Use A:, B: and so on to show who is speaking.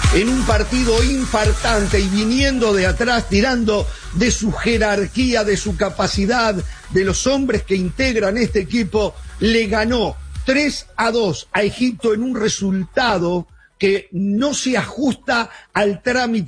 A: en un partido infartante y viniendo de atrás, tirando de su jerarquía, de su capacidad, de los hombres que integran este equipo, le ganó 3-2 a Egipto en un resultado que no se ajusta al trámite